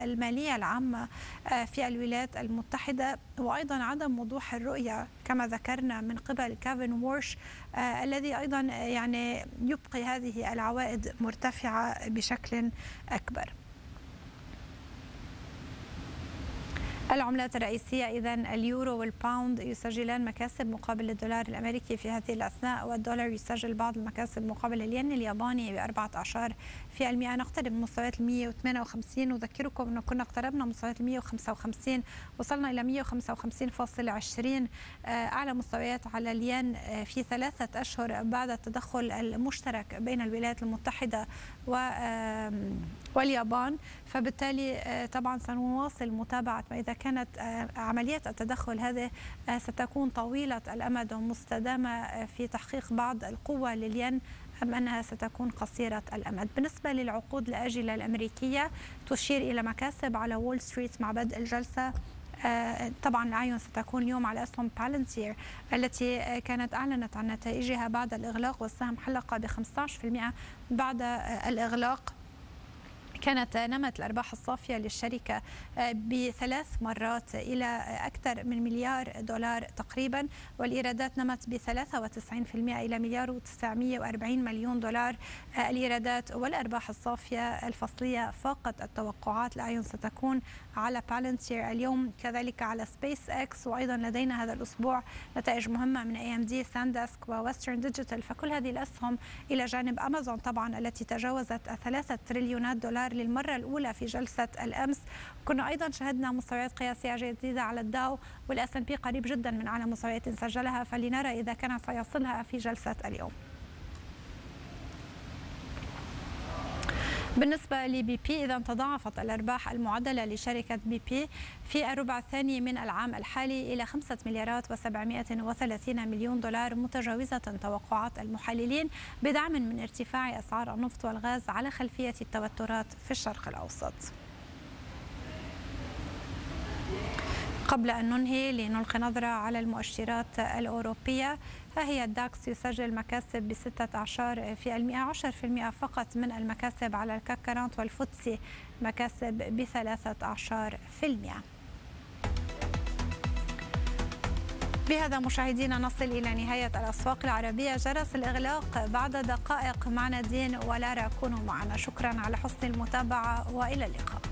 المالية العامة في الولايات المتحدة، وأيضا عدم وضوح الرؤية كما ذكرنا من قبل كيفن وورش الذي أيضا يعني يبقي هذه العوائد مرتفعة بشكل أكبر. العملات الرئيسية إذن اليورو والباوند يسجلان مكاسب مقابل الدولار الأمريكي في هذه الأثناء، والدولار يسجل بعض المكاسب مقابل الين الياباني ب14%. نقترب من مستويات 158. نذكركم أنه كنا اقتربنا من مستويات 155، وصلنا إلى 155.20 أعلى مستويات على الين في 3 أشهر بعد التدخل المشترك بين الولايات المتحدة واليابان. فبالتالي طبعا سنواصل متابعة ما إذا كانت عمليات التدخل هذه ستكون طويلة الأمد ومستدامة في تحقيق بعض القوة للين أم أنها ستكون قصيرة الأمد. بالنسبة للعقود الآجلة الأمريكية تشير إلى مكاسب على وول ستريت مع بدء الجلسة. طبعا العين ستكون اليوم على أسهم بالانتير التي كانت أعلنت عن نتائجها بعد الإغلاق، والسهم حلق ب15% بعد الإغلاق. كانت نمت الأرباح الصافية للشركة ب3 مرات إلى أكثر من $1 مليار تقريبا، والإيرادات نمت ب93% إلى $1.940 مليار. الإيرادات والأرباح الصافية الفصلية فاقت التوقعات. الأعين ستكون على بالانتير اليوم، كذلك على سبيس اكس، وأيضا لدينا هذا الأسبوع نتائج مهمة من AMD ساندسك وويسترن ديجيتال. فكل هذه الأسهم إلى جانب أمازون طبعا التي تجاوزت 3 تريليونات دولار للمرة الأولى في جلسة الأمس. كنا أيضا شهدنا مستويات قياسية جديدة على الداو والS&P قريب جدا من أعلى مستويات سجلها، فلنرى إذا كان سيصلها في جلسة اليوم. بالنسبة لبي بي إذا تضاعفت الأرباح المعدلة لشركة بي بي في الربع الثاني من العام الحالي إلى $5.730 مليار، متجاوزة توقعات المحللين بدعم من ارتفاع أسعار النفط والغاز على خلفية التوترات في الشرق الأوسط. قبل أن ننهي لنلقي نظرة على المؤشرات الأوروبية، فهي الداكس يسجل مكاسب ب16%، 10% فقط من المكاسب على الكاك 40، والفوتسي مكاسب ب13%. بهذا مشاهدينا نصل إلى نهاية الأسواق العربية. جرس الإغلاق بعد دقائق. مع نادين ولارا، كونوا معنا. شكرا على حسن المتابعة وإلى اللقاء.